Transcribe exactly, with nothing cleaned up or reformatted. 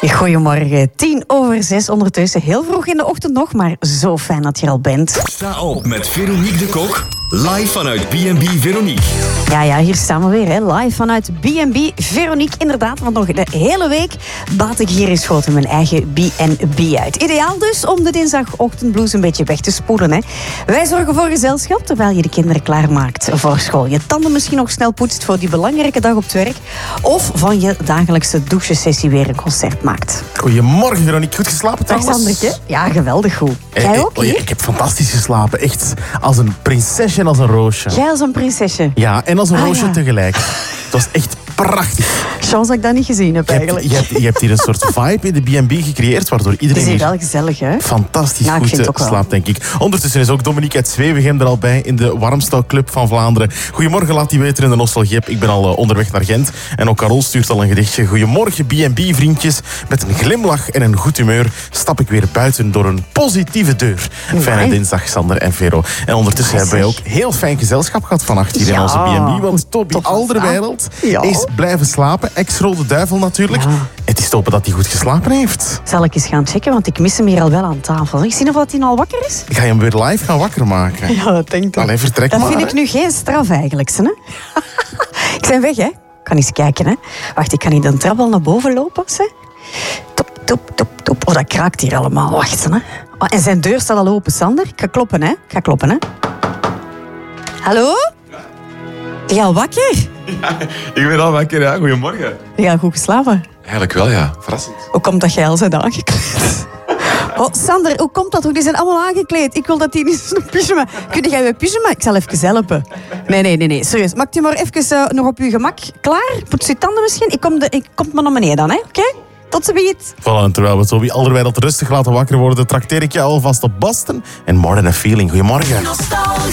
Goedemorgen, tien over zes ondertussen. Heel vroeg in de ochtend nog, maar zo fijn dat je er al bent. Sta op met Veronique de Kok, live vanuit B en B Veronique. Ja, ja, hier staan we weer, hè. Live vanuit B en B Veronique. Inderdaad, want nog de hele week baat ik hier in Schoten mijn eigen B en B uit. Ideaal dus om de dinsdagochtendblues een beetje weg te spoelen, hè. Wij zorgen voor gezelschap terwijl je de kinderen klaarmaakt voor school. Je tanden misschien nog snel poetst voor die belangrijke dag op het werk. Of van je dagelijkse douchesessie weer een concert maakt. Goedemorgen, Veronique. Goed geslapen Dag trouwens? Sandertje. Ja, geweldig goed. Jij ook Oh, hier? ik heb fantastisch geslapen. Echt als een prinsesje en als een roosje. Jij als een prinsesje. Ja, en als een Ah, roosje ja. tegelijk. Het was echt prachtig. Chance dat ik dat niet gezien heb Je hebt, eigenlijk. je, hebt, je hebt hier een soort vibe in de B en B gecreëerd, waardoor Het iedereen is hier hier wel gezellig, hè? fantastisch Ja, ik goed vind het eh, ook wel. slaapt, denk ik. Ondertussen is ook Dominique uit Zwevegem er al bij in de Warmstouwclub van Vlaanderen. Goedemorgen, laat die weten in de Nostalgie-app. Ik ben al eh, onderweg naar Gent. En ook Carol stuurt al een gedichtje. Goedemorgen, B en B vriendjes. Met een glimlach en een goed humeur stap ik weer buiten door een positieve deur. Fijne Amai. dinsdag, Sander en Vero. En ondertussen Amai, hebben wij zeg. ook heel fijn gezelschap gehad vannacht hier in Ja, onze B en B. Want Toby tof was Alderweireld dat. Ja. is blijven slapen. Ex-Rode Duivel natuurlijk. Ja. Het is te hopen dat hij goed geslapen heeft. Zal ik eens gaan checken, want ik mis hem hier al wel aan tafel. Ik zie of dat hij al wakker is. Ga je hem weer live gaan wakker maken? Ja, dat denk ik. Allee, vertrek Dat maar. vind hè. ik nu geen straf eigenlijk, hè? Ik ben weg, hè? Ik kan eens kijken, hè? Wacht, ik kan niet de trap al naar boven lopen, hè? Top, top, top, top. Oh, dat kraakt hier allemaal. Wacht, hè? Oh, en zijn deur staat al open, Sander. Ik ga kloppen, hè? Ik ga kloppen, hè? Hallo? Ben je al wakker? Ik ben al wakker, ja. Goedemorgen. Ben je al goed geslapen? Eigenlijk wel, ja. Verrassend. Hoe komt dat jij al bent aangekleed? Oh, Sander, hoe komt dat? Die zijn allemaal aangekleed. Ik wil dat die niet in pyjama. Kun jij weer pyjama? Ik zal even helpen. Nee, nee, nee, nee. Serieus. Maakt u maar even uh, nog op uw gemak klaar? Poets je tanden misschien? Ik kom, de, ik kom maar naar beneden dan, hè? Oké? Okay? Tot ziens. Voilà, en terwijl we Toby Alderweireld rustig laten wakker worden, trakteer ik jou alvast op Boston en More Than a Feeling. Goedemorgen.